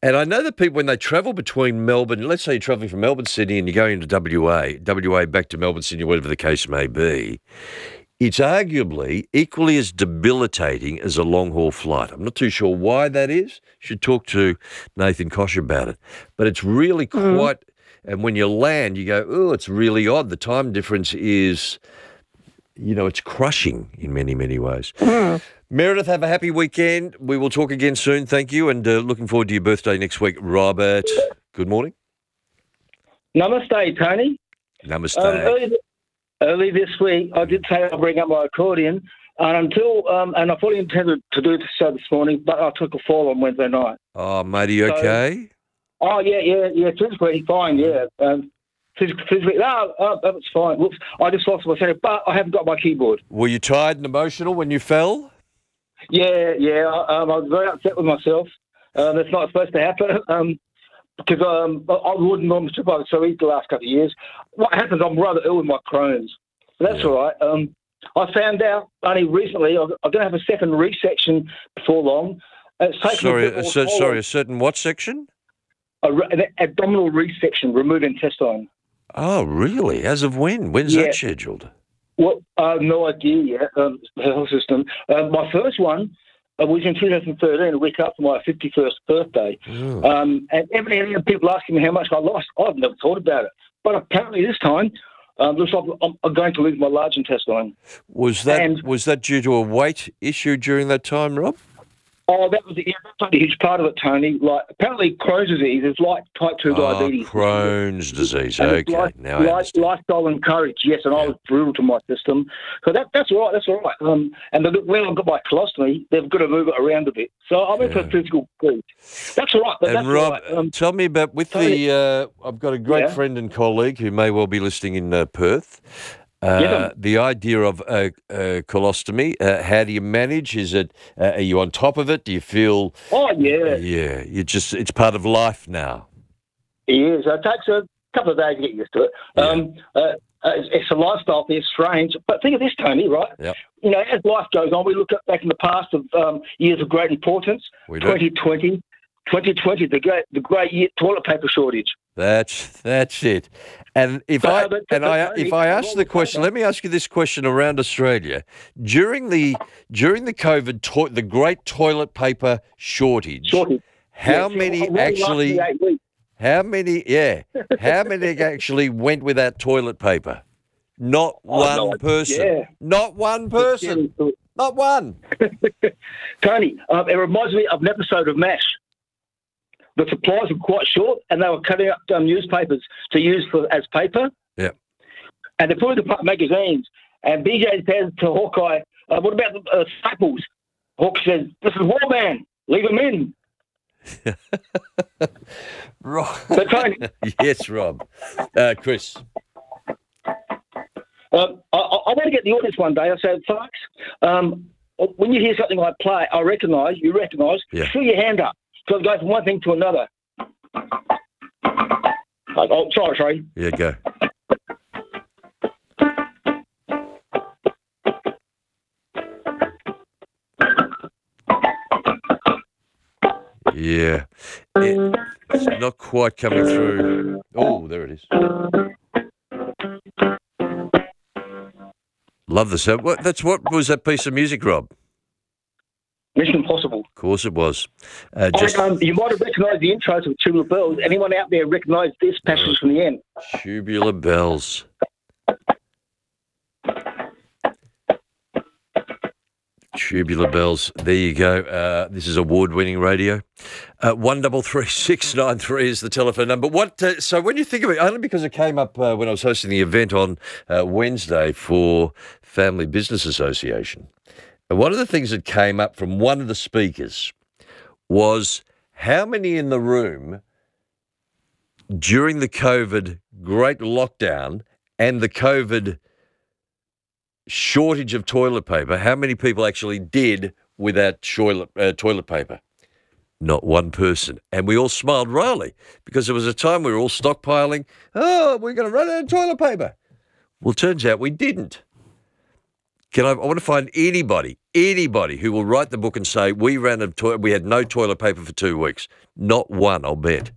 And I know that people, when they travel between Melbourne, let's say you're travelling from Melbourne, Sydney, and you're going into WA back to Melbourne, Sydney, whatever the case may be, it's arguably equally as debilitating as a long-haul flight. I'm not too sure why that is. Should talk to Nathan Kosh about it. But it's really quite, and when you land, you go, oh, it's really odd. The time difference is, it's crushing in many, many ways. Meredith, have a happy weekend. We will talk again soon. Thank you. And looking forward to your birthday next week. Robert, good morning. Namaste, Tony. Namaste. Early this week, I did say I'll bring up my accordion, and I fully intended to do the show this morning, but I took a fall on Wednesday night. Oh, mate, are you okay? Oh, yeah, physically fine, yeah. Physically, no, that's fine. Whoops, I just lost myself, but I haven't got my keyboard. Were you tired and emotional when you fell? Yeah, I was very upset with myself. That's not supposed to happen. Because I wouldn't normally trip over so easy the last couple of years. What happens, I'm rather ill with my Crohn's. But that's all right. I found out only recently I'm going to have a second resection before long. It's taken a certain what section? An abdominal resection, remove intestine. Oh, really? As of when? When's that scheduled? Well, no idea yet. The health system. My first one was in 2013, a week after my 51st birthday. And every people asking me how much I lost, I've never thought about it. But apparently this time, looks like I'm going to lose my large intestine. Was that due to a weight issue during that time, Rob? Oh, that's a huge part of it, Tony. Like, apparently Crohn's disease is like type 2 diabetes. Crohn's disease, okay. Lifestyle and courage, yes, and I was brutal to my system. So that's all right. And when I've got my colostomy, they've got to move it around a bit. So I'm in for physical grief. That's all right. And Rob, tell me about I've got a great friend and colleague who may well be listening in Perth. The idea of colostomy, how do you manage? Is it, are you on top of it? Do you feel? Oh, yeah. Yeah, it's part of life now. It is. It takes a couple of days to get used to it. It's a lifestyle thing, it's strange. But think of this, Tony, right? Yep. As life goes on, we look back in the past of years of great importance. 2020, the great year toilet paper shortage. That's it. And if I ask the question, let me ask you this question around Australia. During the COVID, the great toilet paper shortage, how many actually actually went without toilet paper? Not one person. Yeah. Not one person. Not one. Tony, it reminds me of an episode of MASH. The supplies were quite short, and they were cutting up newspapers to use as paper. Yeah. And they put it in magazines. And BJ says to Hawkeye, "What about the staples?" Hawk says, "This is war, man. Leave them in." Rob. So, Tony, yes, Rob. Chris. I want to get the audience one day. I said, folks, when you hear something I play, you recognise, throw your hand up. So it goes from one thing to another. Sorry. Yeah, go. Yeah. It's not quite coming through. Oh, there it is. Love the sound. What was that piece of music, Rob? Mission Impossible. Of course it was. You might have recognised the intros of Tubular Bells. Anyone out there recognise this passage from the end? Tubular Bells. Tubular Bells. There you go. This is award-winning radio. 133693 is the telephone number. So when you think of it, only because it came up when I was hosting the event on Wednesday for Family Business Association. And one of the things that came up from one of the speakers was how many in the room during the COVID great lockdown and the COVID shortage of toilet paper, how many people actually did without toilet paper? Not one person. And we all smiled wryly because there was a time we were all stockpiling. Oh, we're going to run out of toilet paper. Well, turns out we didn't. I want to find anybody who will write the book and say, we had no toilet paper for 2 weeks. Not one, I'll bet.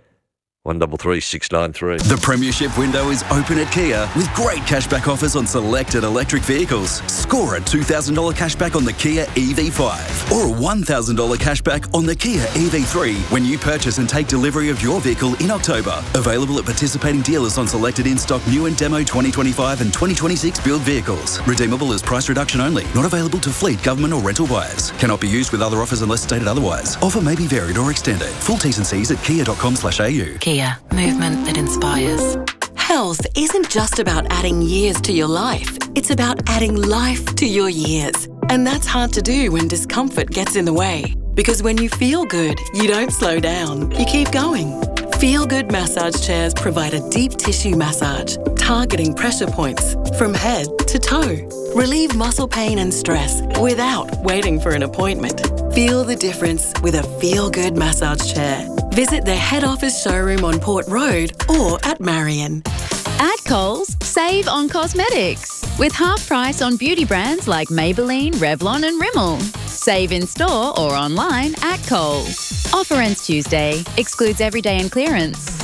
133693. The premiership window is open at Kia with great cashback offers on selected electric vehicles. Score a $2,000 cashback on the Kia EV5 or a $1,000 cashback on the Kia EV3 when you purchase and take delivery of your vehicle in October. Available at participating dealers on selected in-stock new and demo 2025 and 2026 build vehicles. Redeemable as price reduction only. Not available to fleet, government or rental buyers. Cannot be used with other offers unless stated otherwise. Offer may be varied or extended. Full T's and C's at kia.com/au. Kia, movement that inspires. Health isn't just about adding years to your life. It's about adding life to your years. And that's hard to do when discomfort gets in the way. Because when you feel good, you don't slow down. You keep going. Feel Good massage chairs provide a deep tissue massage, targeting pressure points from head to toe. Relieve muscle pain and stress without waiting for an appointment. Feel the difference with a Feel Good massage chair. Visit their head office showroom on Port Road or at Marion. At Coles, save on cosmetics with half price on beauty brands like Maybelline, Revlon and Rimmel. Save in store or online at Coles. Offer ends Tuesday. Excludes everyday and clearance.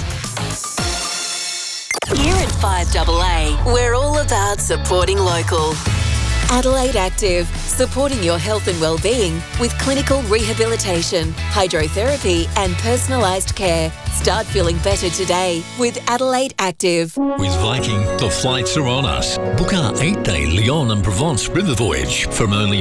Here at 5AA, we're all about supporting local. Adelaide Active, supporting your health and well-being with clinical rehabilitation, hydrotherapy and personalised care. Start feeling better today with Adelaide Active. With Viking, the flights are on us. Book our 8-day Lyon and Provence river voyage from only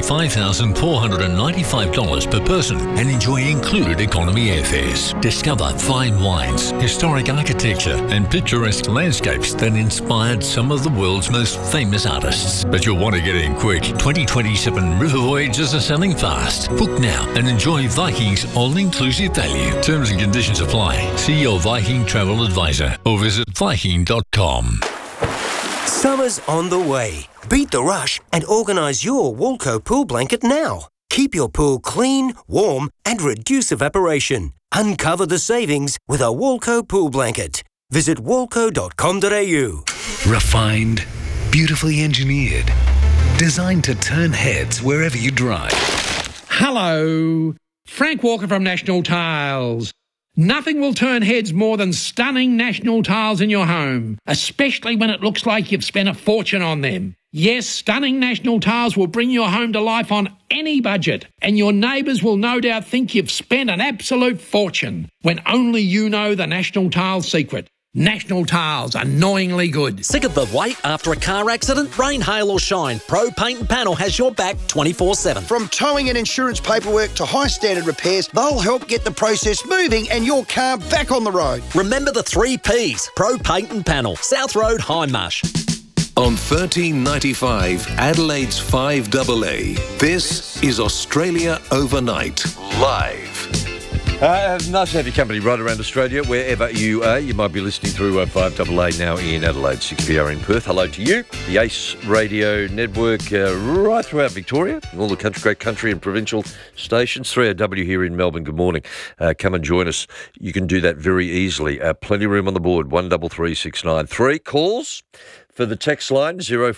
$5,495 per person and enjoy included economy airfares. Discover fine wines, historic architecture and picturesque landscapes that inspired some of the world's most famous artists. But you'll want to get in quick. 2027 river voyages are selling fast. Book now and enjoy Viking's all-inclusive value. Terms and conditions apply. See your Viking travel advisor or visit Viking.com. Summer's on the way. Beat the rush and organise your Walco pool blanket now. Keep your pool clean, warm and reduce evaporation. Uncover the savings with a Walco pool blanket. Visit walco.com.au. Refined, beautifully engineered, designed to turn heads wherever you drive. Hello, Frank Walker from National Tiles. Nothing will turn heads more than stunning National Tiles in your home, especially when it looks like you've spent a fortune on them. Yes, stunning National Tiles will bring your home to life on any budget, and your neighbours will no doubt think you've spent an absolute fortune, when only you know the National Tiles secret. National Tiles, annoyingly good. Sick of the wait after a car accident? Rain, hail or shine, Pro Paint and Panel has your back 24/7. From towing and insurance paperwork to high standard repairs, they'll help get the process moving and your car back on the road. Remember the 3 Ps, Pro Paint and Panel, South Road, Hindmarsh. On 1395 Adelaide's 5AA, this is Australia Overnight, live. Nice to have your company right around Australia, wherever you are. You might be listening through 5AA now in Adelaide, 6PR in Perth. Hello to you. The Ace Radio Network right throughout Victoria, all the great country and provincial stations. 3AW here in Melbourne. Good morning. Come and join us. You can do that very easily. Plenty of room on the board, 133693. Calls for the text line,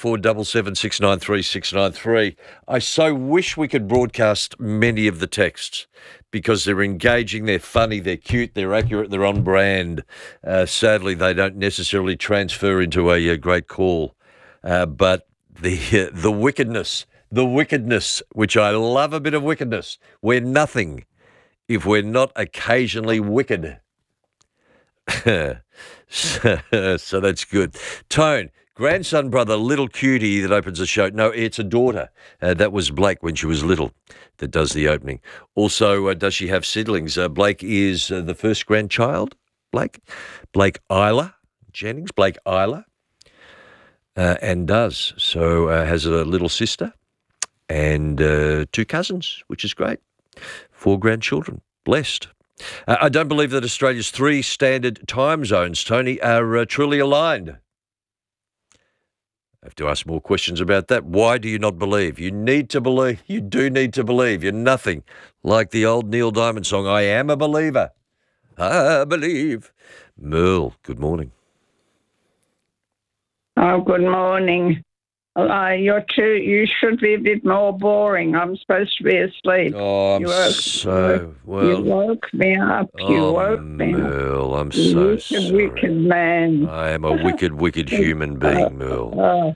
0477693693. I so wish we could broadcast many of the texts because they're engaging, they're funny, they're cute, they're accurate, they're on brand. Sadly, they don't necessarily transfer into a great call. But the wickedness, which I love a bit of wickedness. We're nothing if we're not occasionally wicked. So that's good. Tone. Grandson, brother, little cutie that opens the show. No, it's a daughter. That was Blake when she was little that does the opening. Also, does she have siblings? Blake is the first grandchild, Blake Isla Jennings, Blake Isla, and does. So has a little sister and 2 cousins, which is great. 4 grandchildren. Blessed. I don't believe that Australia's 3 standard time zones, Tony, are truly aligned. I have to ask more questions about that. Why do you not believe? You need to believe. You do need to believe. You're nothing like the old Neil Diamond song, I am a believer. I believe. Merle, good morning. Oh, good morning. You should be a bit more boring. I'm supposed to be asleep. Oh, I'm You woke me up. You woke me up. Merle, I'm so sorry. Wicked man. I am a wicked human being, Merle.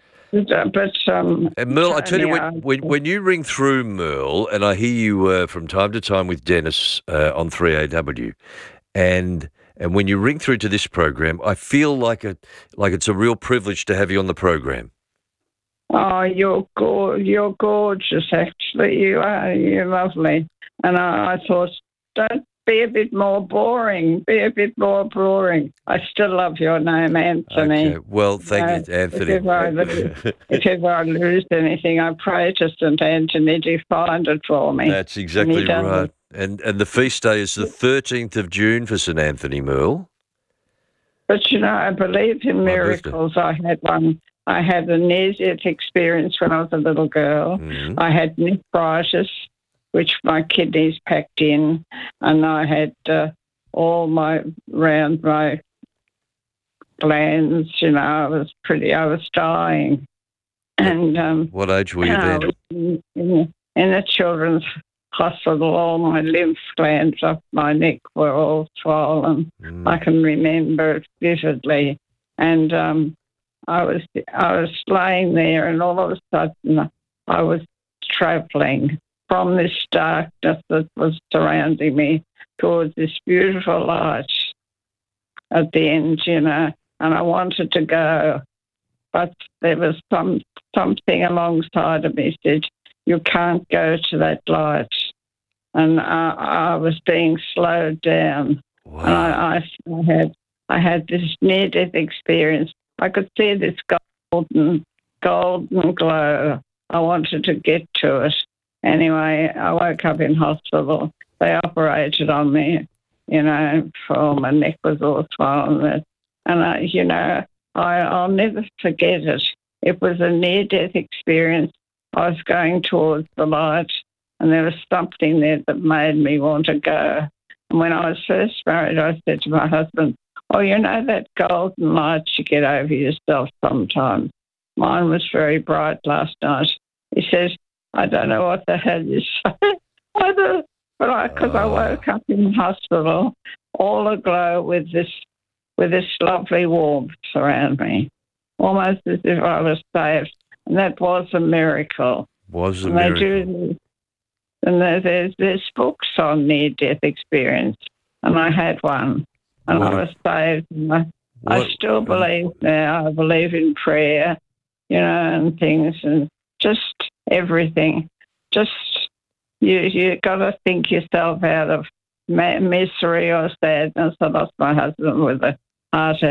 And Merle, I tell you, when you ring through, Merle, and I hear you from time to time with Dennis on 3AW, and when you ring through to this program, I feel like it's a real privilege to have you on the program. Oh, you're gorgeous, actually. You are. You're lovely. And I thought, don't be a bit more boring. Be a bit more boring. I still love your name, Anthony. Okay. Well, thank you, Anthony. If ever I lose anything, I pray to St. Anthony to find it for me. That's exactly right. And the feast day is the 13th of June for St. Anthony, Merle. But, I believe in miracles. I had one. I had a near-death experience when I was a little girl. Mm-hmm. I had nephritis, which my kidneys packed in, and I had all around my glands. I was dying. And what age were you then? In the children's hospital, all my lymph glands up my neck were all swollen. I can remember it vividly, and I was laying there, and all of a sudden I was travelling from this darkness that was surrounding me towards this beautiful light at the end, and I wanted to go, but there was something alongside of me said, you can't go to that light. And I was being slowed down. Wow. And I had this near-death experience. I could see this golden glow. I wanted to get to it. Anyway, I woke up in hospital. They operated on me, for my neck was all swollen. And, I'll never forget it. It was a near-death experience. I was going towards the light, and there was something there that made me want to go. And when I was first married, I said to my husband, that golden light you get over yourself sometimes. Mine was very bright last night. He says, I don't know what the hell you say. Because I woke up in hospital, all aglow with this lovely warmth around me, almost as if I was saved. And that was a miracle. Was a miracle. And there's books on near-death experience, and I had one. And I was saved. I still believe now. I believe in prayer, and things, and just everything. Just you got to think yourself out of misery or sadness. I lost my husband with a heart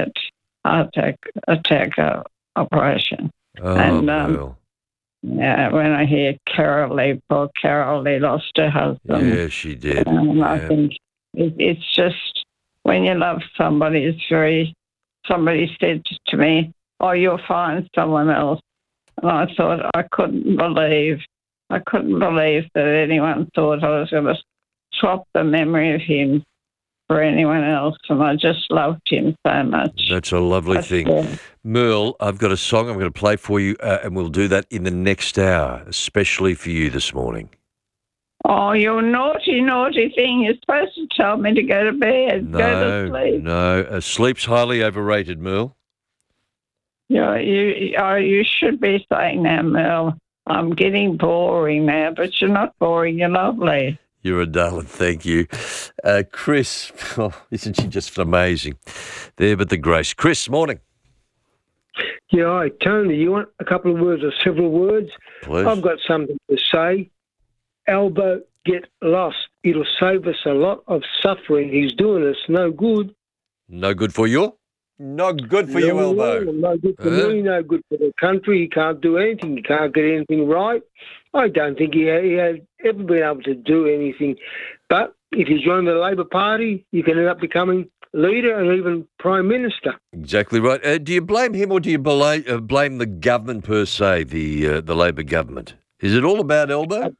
attack operation. Well. Yeah, when I hear poor Carol Lee lost her husband. Yeah, she did. I think it's just, when you love somebody, somebody said to me, you'll find someone else. And I thought, I couldn't believe that anyone thought I was going to swap the memory of him for anyone else, and I just loved him so much. That's a lovely thing. Merle, I've got a song I'm going to play for you, and we'll do that in the next hour, especially for you this morning. Oh, you naughty thing. You're supposed to tell me to go to bed. Go to sleep. No, sleep's highly overrated, Merle. Yeah, you should be saying that, Merle. I'm getting boring now, but you're not boring. You're lovely. You're a darling, thank you. Chris, isn't she just amazing? There but the grace. Chris, morning. Yeah, hi, Tony, you want a couple of words or several words? Please. I've got something to say. Albo, get lost. It'll save us a lot of suffering. He's doing us no good. No good for you? Not good for you, Albo. No good for me, no good for the country. He can't do anything. He can't get anything right. I don't think he has ever been able to do anything. But if you join the Labor Party, you can end up becoming leader and even Prime Minister. Exactly right. Do you blame him or do you blame the government per se, the Labor government? Is it all about Albo?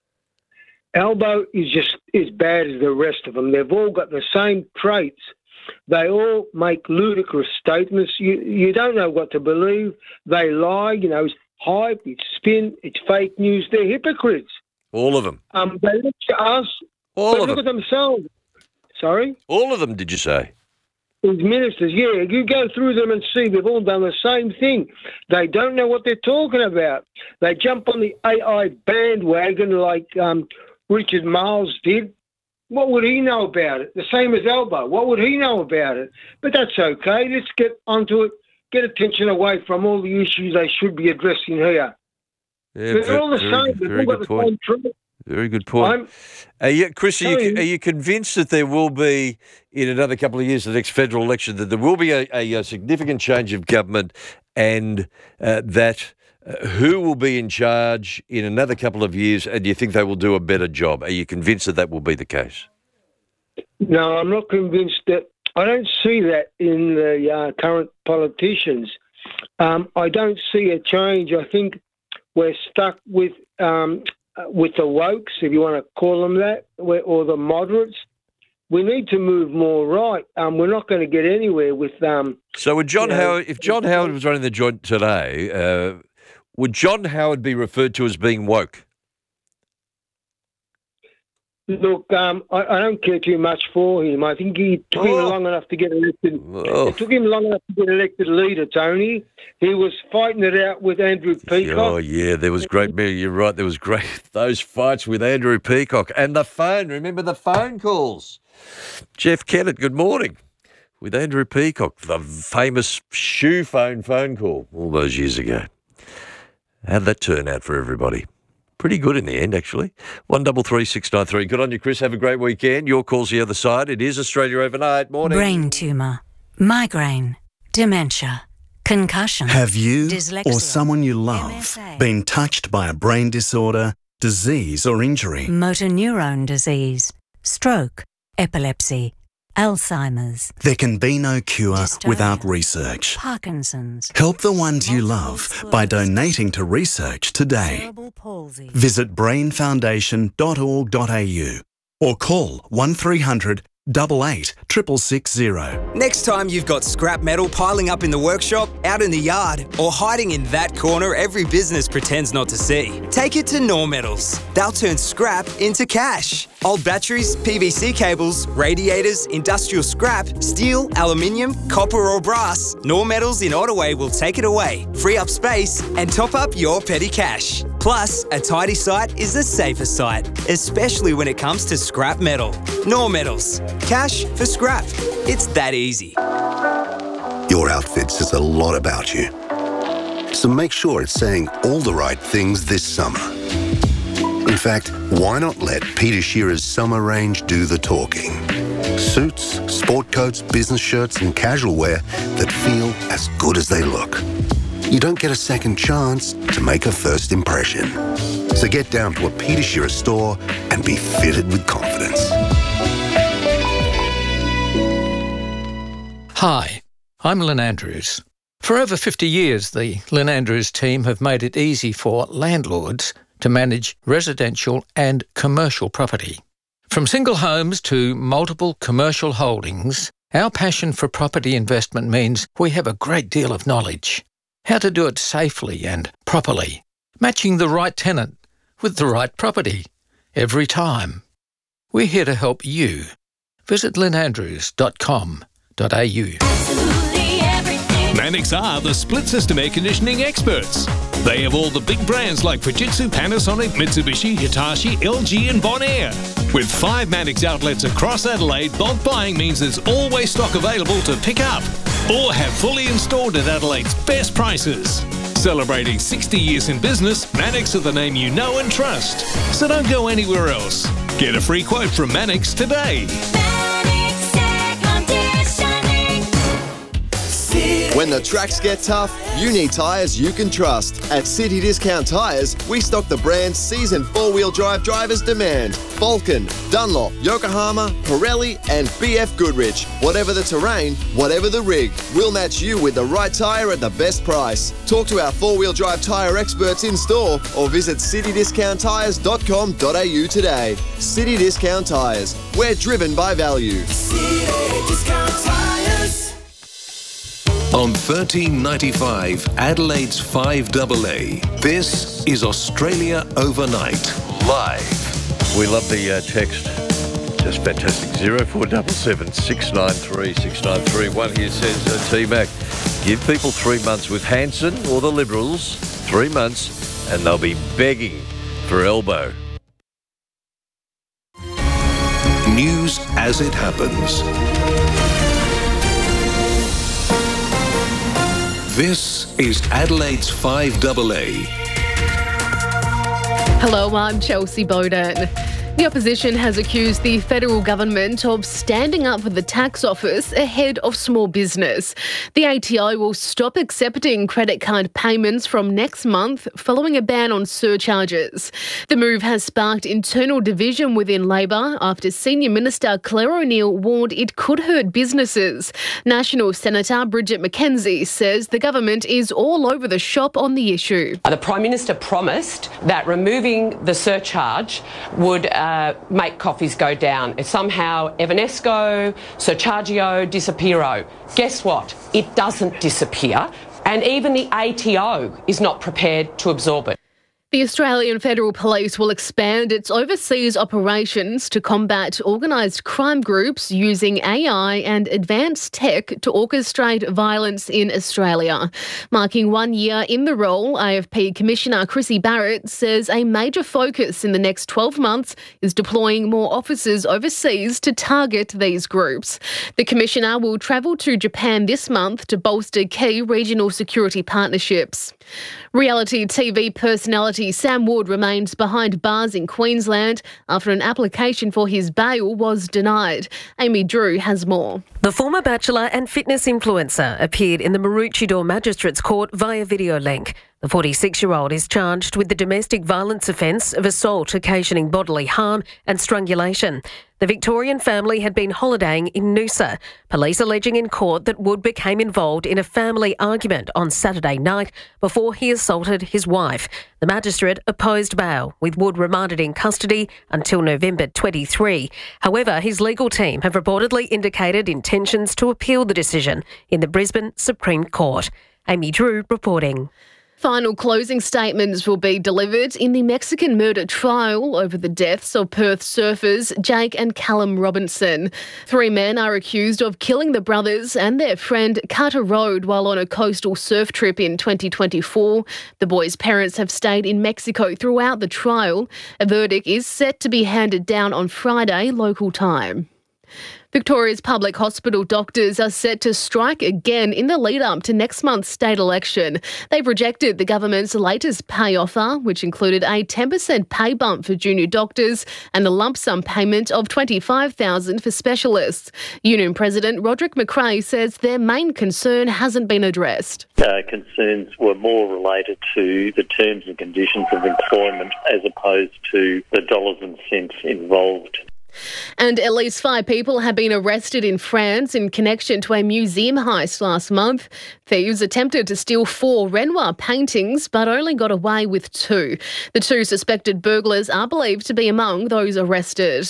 Albo is just as bad as the rest of them. They've all got the same traits. They all make ludicrous statements. You don't know what to believe. They lie. hype, it's spin, it's fake news. They're hypocrites. All of them. They look to us. All of look them. at themselves. Sorry? All of them, did you say? These ministers, yeah. You go through them and see they've all done the same thing. They don't know what they're talking about. They jump on the AI bandwagon like Richard Marles did. What would he know about it? The same as Albo. What would he know about it? But that's okay. Let's get onto it. Get attention away from all the issues they should be addressing here. Yeah, They're all the same. They've all got the same truth. Very good point. Chris, are you convinced that there will be, in another couple of years, the next federal election, that there will be a significant change of government and that who will be in charge in another couple of years, and do you think they will do a better job? Are you convinced that will be the case? No, I'm not convinced that. I don't see that in the current politicians. I don't see a change. I think we're stuck with the wokes, if you want to call them that, or the moderates. We need to move more right. We're not going to get anywhere with So would John Howard, if John Howard was running the joint today, would John Howard be referred to as being woke? Look, I don't care too much for him. I think he took him long enough to get elected. It took him long enough to get elected leader, Tony. He was fighting it out with Andrew Peacock. Oh, yeah, there was great. You're right, there was great. Those fights with Andrew Peacock. And the phone, remember the phone calls? Jeff Kennett, good morning. With Andrew Peacock, the famous shoe phone call all those years ago. How'd that turn out for everybody? Pretty good in the end, actually. 133693. Good on you, Chris. Have a great weekend. Your call's the other side. It is Australia Overnight. Morning. Brain tumour, migraine, dementia, concussion. Have you dyslexia, or someone you love MSA, been touched by a brain disorder, disease or injury? motor neurone disease, stroke, epilepsy, Alzheimer's. There can be no cure Dystonia, without research. Parkinson's. Help the ones you love by donating to research today. Cerebral palsy. Visit brainfoundation.org.au or call 1300 88 660. Next time you've got scrap metal piling up in the workshop, out in the yard, or hiding in that corner every business pretends not to see, take it to Nor Metals. They'll turn scrap into cash. Old batteries, PVC cables, radiators, industrial scrap, steel, aluminium, copper or brass, Nor Metals in Ottaway will take it away, free up space and top up your petty cash. Plus, a tidy site is a safer site, especially when it comes to scrap metal. Nor Metals. Cash for scrap. It's that easy. Your outfit says a lot about you. So make sure it's saying all the right things this summer. In fact, why not let Peter Shearer's summer range do the talking? Suits, sport coats, business shirts and casual wear that feel as good as they look. You don't get a second chance to make a first impression. So get down to a Peter Shearer store and be fitted with confidence. Hi, I'm Lynn Andrews. For over 50 years, the Lynn Andrews team have made it easy for landlords to manage residential and commercial property. From single homes to multiple commercial holdings, our passion for property investment means we have a great deal of knowledge. How to do it safely and properly, matching the right tenant with the right property every time. We're here to help you. Visit lynnandrews.com.au. Mannix are the split system air conditioning experts. They have all the big brands like Fujitsu, Panasonic, Mitsubishi, Hitachi, LG and Bonaire. With 5 Mannix outlets across Adelaide, bulk buying means there's always stock available to pick up or have fully installed at Adelaide's best prices. Celebrating 60 years in business, Mannix are the name you know and trust. So don't go anywhere else. Get a free quote from Mannix today. When the tracks get tough, you need tyres you can trust. At City Discount Tyres, we stock the brands seasoned 4-wheel drive drivers demand. Vulcan, Dunlop, Yokohama, Pirelli and BF Goodrich. Whatever the terrain, whatever the rig, we'll match you with the right tyre at the best price. Talk to our 4-wheel drive tyre experts in store or visit citydiscounttyres.com.au today. City Discount Tyres. We're driven by value. City Discount Tyres. on 1395 Adelaide's 5AA. This is Australia Overnight, live. We love the text. Just fantastic. 0477 693 693. One here says, T-Mac, give people 3 months with Hanson or the Liberals, 3 months, and they'll be begging for elbow. News as it happens. This is Adelaide's 5AA. Hello, I'm Chelsea Bowden. The opposition has accused the federal government of standing up for the tax office ahead of small business. The ATO will stop accepting credit card payments from next month following a ban on surcharges. The move has sparked internal division within Labor after Senior Minister Claire O'Neil warned it could hurt businesses. National Senator Bridget McKenzie says the government is all over the shop on the issue. The Prime Minister promised that removing the surcharge would make coffees go down. It's somehow Evanesco, Surchargio, Disappearo. Guess what? It doesn't disappear, and even the ATO is not prepared to absorb it. The Australian Federal Police will expand its overseas operations to combat organised crime groups using AI and advanced tech to orchestrate violence in Australia. Marking 1 year in the role, AFP Commissioner Chrissy Barrett says a major focus in the next 12 months is deploying more officers overseas to target these groups. The Commissioner will travel to Japan this month to bolster key regional security partnerships. Reality TV personality Sam Wood remains behind bars in Queensland after an application for his bail was denied. Amy Drew has more. The former Bachelor and fitness influencer appeared in the Maroochydore Magistrates Court via video link. The 46-year-old is charged with the domestic violence offence of assault occasioning bodily harm and strangulation. The Victorian family had been holidaying in Noosa. Police alleging in court that Wood became involved in a family argument on Saturday night before he assaulted his wife. The magistrate opposed bail, with Wood remanded in custody until November 23. However, his legal team have reportedly indicated intentions to appeal the decision in the Brisbane Supreme Court. Amy Drew reporting. Final closing statements will be delivered in the Mexican murder trial over the deaths of Perth surfers Jake and Callum Robinson. 3 men are accused of killing the brothers and their friend Carter Road while on a coastal surf trip in 2024. The boys' parents have stayed in Mexico throughout the trial. A verdict is set to be handed down on Friday, local time. Victoria's public hospital doctors are set to strike again in the lead-up to next month's state election. They've rejected the government's latest pay offer, which included a 10% pay bump for junior doctors and a lump sum payment of $25,000 for specialists. Union President Roderick McRae says their main concern hasn't been addressed. Concerns were more related to the terms and conditions of employment as opposed to the dollars and cents involved. And at least 5 people have been arrested in France in connection to a museum heist last month. Thieves attempted to steal 4 Renoir paintings but only got away with 2. The 2 suspected burglars are believed to be among those arrested.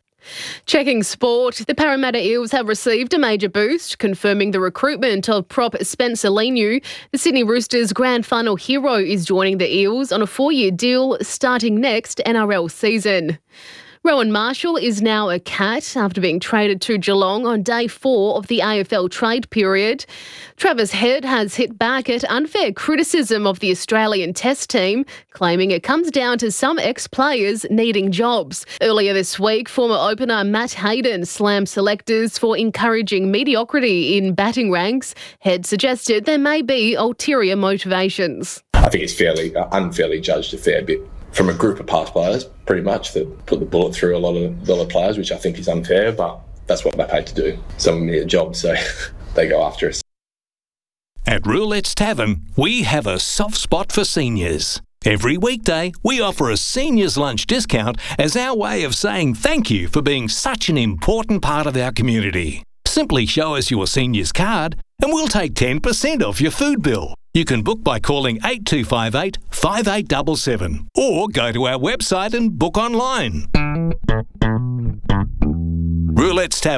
Checking sport, the Parramatta Eels have received a major boost, confirming the recruitment of prop Spencer Leniu. The Sydney Roosters grand final hero is joining the Eels on a 4-year deal starting next NRL season. Rowan Marshall is now a Cat after being traded to Geelong on day 4 of the AFL trade period. Travis Head has hit back at unfair criticism of the Australian Test team, claiming it comes down to some ex-players needing jobs. Earlier this week, former opener Matt Hayden slammed selectors for encouraging mediocrity in batting ranks. Head suggested there may be ulterior motivations. I think it's unfairly judged a fair bit from a group of past players, pretty much, that put the bullet through a lot of players, which I think is unfair, but that's what they're paid to do. Some of them need a job, so they go after us. At Roulette's Tavern, we have a soft spot for seniors. Every weekday, we offer a seniors lunch discount as our way of saying thank you for being such an important part of our community. Simply show us your seniors card and we'll take 10% off your food bill. You can book by calling 8258 5877 or go to our website and book online. Roulette's Tavern.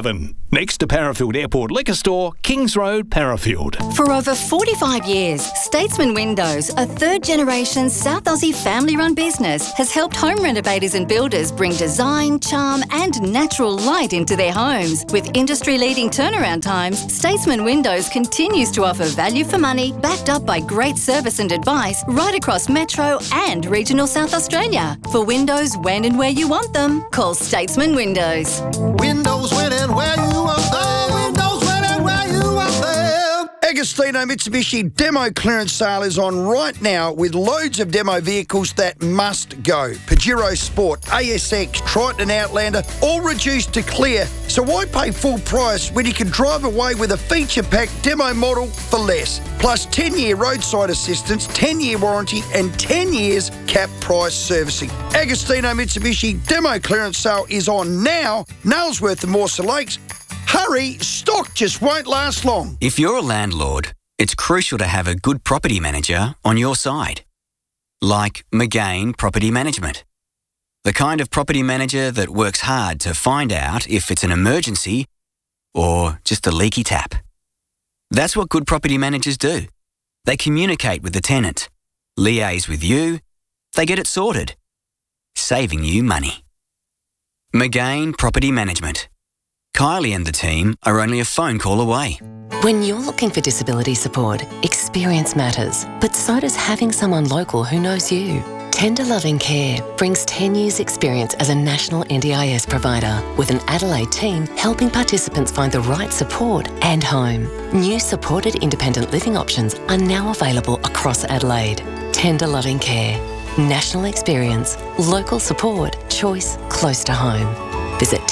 Next to Parafield Airport Liquor Store, Kings Road, Parafield. For over 45 years, Statesman Windows, a third-generation South Aussie family-run business, has helped home renovators and builders bring design, charm and natural light into their homes. With industry-leading turnaround times, Statesman Windows continues to offer value for money, backed up by great service and advice right across Metro and regional South Australia. For windows when and where you want them, call Statesman Windows. Windows when and where you want them. Windows when and where you want them. Agostino Mitsubishi demo clearance sale is on right now with loads of demo vehicles that must go. Pajero Sport, ASX, Triton and Outlander, all reduced to clear. So why pay full price when you can drive away with a feature-packed demo model for less? Plus 10-year roadside assistance, 10-year warranty and 10 years cap price servicing. Agostino Mitsubishi demo clearance sale is on now. Nailsworth and Morsa Lakes. Hurry, stock just won't last long. If you're a landlord, it's crucial to have a good property manager on your side. Like McGain Property Management. The kind of property manager that works hard to find out if it's an emergency or just a leaky tap. That's what good property managers do. They communicate with the tenant, liaise with you, they get it sorted, saving you money. McGain Property Management. Kylie and the team are only a phone call away. When you're looking for disability support, experience matters, but so does having someone local who knows you. Tender Loving Care brings 10 years' experience as a national NDIS provider with an Adelaide team helping participants find the right support and home. New supported independent living options are now available across Adelaide. Tender Loving Care. National experience, local support, choice close to home. Visit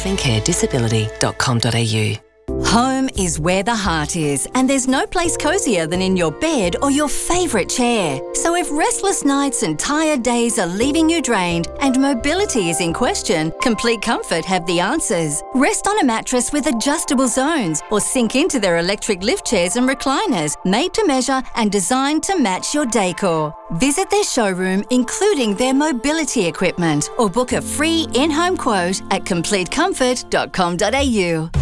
tenderlovingcaredisability.com.au. Home is where the heart is, and there's no place cosier than in your bed or your favourite chair. So if restless nights and tired days are leaving you drained and mobility is in question, Complete Comfort have the answers. Rest on a mattress with adjustable zones or sink into their electric lift chairs and recliners, made to measure and designed to match your decor. Visit their showroom, including their mobility equipment, or book a free in-home quote at completecomfort.com.au.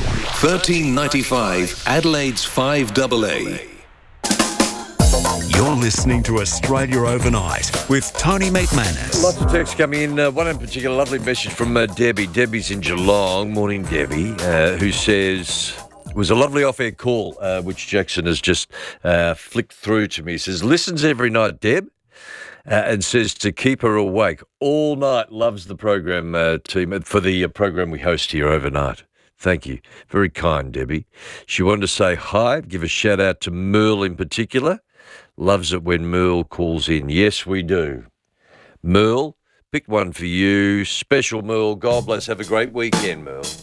$13.95 Adelaide's 5AA. You're listening to Australia Overnight with Tony McManus. Lots of texts coming in. One in particular, lovely message from Debbie. Debbie's in Geelong. Morning, Debbie, who says, it was a lovely off-air call, which Jackson has just flicked through to me. He says, listens every night, Deb, and says to keep her awake all night. Loves the program, team, for the program we host here overnight. Thank you. Very kind, Debbie. She wanted to say hi, give a shout out to Merle in particular. Loves it when Merle calls in. Yes, we do. Merle, pick one for you. Special Merle. God bless. Have a great weekend, Merle.